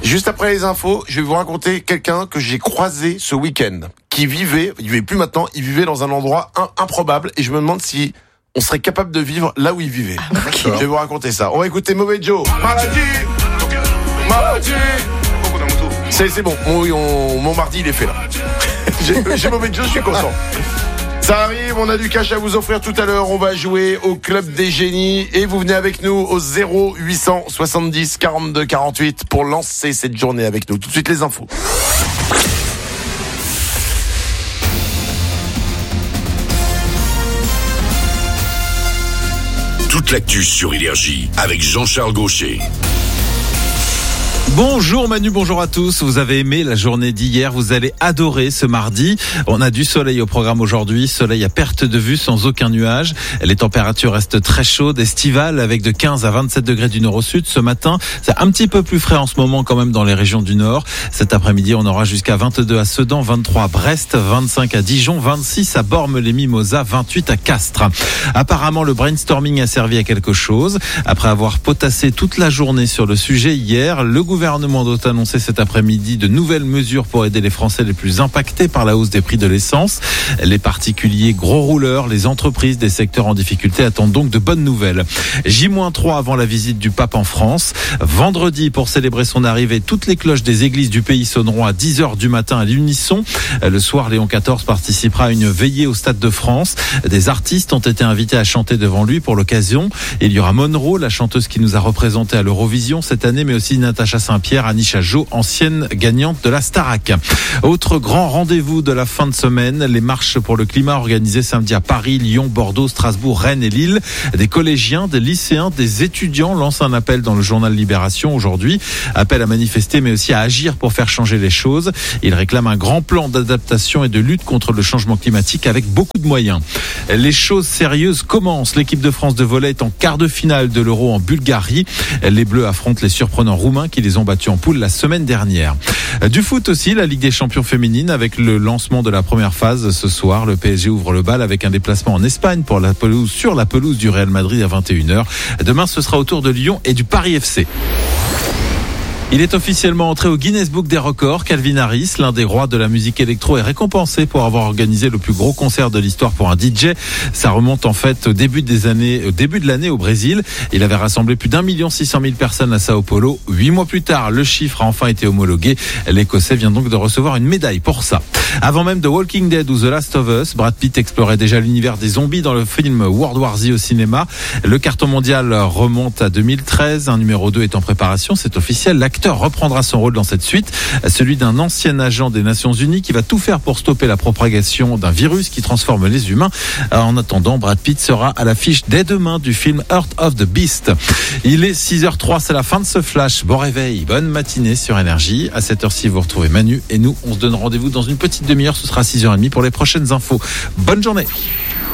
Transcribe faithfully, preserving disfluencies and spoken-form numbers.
Juste après les infos, je vais vous raconter quelqu'un que j'ai croisé ce week-end, qui vivait, il vivait plus maintenant, il vivait dans un endroit in- improbable, et je me demande si on serait capable de vivre là où il vivait. Ah, okay. Je vais vous raconter ça. On va écouter Mauvais Joe. Maladie, maladie. C'est, c'est bon, mon, mon, mon mardi il est fait là. j'ai, j'ai Mauvais Joe, je suis content. Ça arrive, on a du cash à vous offrir tout à l'heure. On va jouer au Club des Génies et vous venez avec nous au zéro huit cent soixante-dix quarante-deux quarante-huit pour lancer cette journée avec nous. Tout de suite les infos. Toute l'actu sur Énergie avec Jean-Charles Gaucher. Bonjour Manu, bonjour à tous. Vous avez aimé la journée d'hier, vous allez adorer ce mardi. On a du soleil au programme aujourd'hui, soleil à perte de vue sans aucun nuage. Les températures restent très chaudes, estivales avec de quinze à vingt-sept degrés du nord au sud. Ce matin, c'est un petit peu plus frais en ce moment quand même dans les régions du nord. Cet après-midi, on aura jusqu'à vingt-deux à Sedan, vingt-trois à Brest, vingt-cinq à Dijon, vingt-six à Bormes-les-Mimosas, vingt-huit à Castres. Apparemment, le brainstorming a servi à quelque chose. Après avoir potassé toute la journée sur le sujet hier, le gouvernement Le gouvernement doit annoncer cet après-midi de nouvelles mesures pour aider les Français les plus impactés par la hausse des prix de l'essence. Les particuliers gros rouleurs, les entreprises des secteurs en difficulté attendent donc de bonnes nouvelles. J trois avant la visite du pape en France. Vendredi, pour célébrer son arrivée, toutes les cloches des églises du pays sonneront à dix heures du matin à l'unisson. Le soir, Léon quatorze participera à une veillée au Stade de France. Des artistes ont été invités à chanter devant lui pour l'occasion. Il y aura Monroe, la chanteuse qui nous a représenté à l'Eurovision cette année, mais aussi Natacha Saint-Pierre, Anisha Jo, ancienne gagnante de la Starac. Autre grand rendez-vous de la fin de semaine, les marches pour le climat organisées samedi à Paris, Lyon, Bordeaux, Strasbourg, Rennes et Lille. Des collégiens, des lycéens, des étudiants lancent un appel dans le journal Libération aujourd'hui. Appel à manifester mais aussi à agir pour faire changer les choses. Ils réclament un grand plan d'adaptation et de lutte contre le changement climatique avec beaucoup de moyens. Les choses sérieuses commencent. L'équipe de France de volley est en quart de finale de l'Euro en Bulgarie. Les Bleus affrontent les surprenants Roumains qui les ont battus en poule la semaine dernière. Du foot aussi, la Ligue des champions féminine avec le lancement de la première phase ce soir. Le P S G ouvre le bal avec un déplacement en Espagne pour la pelouse, sur la pelouse du Real Madrid à vingt et une heures. Demain, ce sera au tour de Lyon et du Paris F C. Il est officiellement entré au Guinness Book des records. Calvin Harris, l'un des rois de la musique électro, est récompensé pour avoir organisé le plus gros concert de l'histoire pour un D J. Ça remonte en fait au début des années, au début de l'année au Brésil. Il avait rassemblé plus d'un million six cent mille personnes à Sao Paulo. Huit mois plus tard, le chiffre a enfin été homologué. L'Écossais vient donc de recevoir une médaille pour ça. Avant même de Walking Dead ou The Last of Us, Brad Pitt explorait déjà l'univers des zombies dans le film World War Z au cinéma. Le carton mondial remonte à deux mille treize. Un numéro deux est en préparation, c'est officiel. L'acteur reprendra son rôle dans cette suite, celui d'un ancien agent des Nations Unies qui va tout faire pour stopper la propagation d'un virus qui transforme les humains. En attendant, Brad Pitt sera à l'affiche dès demain du film Heart of the Beast. Il est six heures zéro trois, c'est la fin de ce flash. Bon réveil, bonne matinée sur Énergie. À cette heure-ci, vous retrouvez Manu et nous, on se donne rendez-vous dans une petite demi-heure. Ce sera six heures trente pour les prochaines infos. Bonne journée.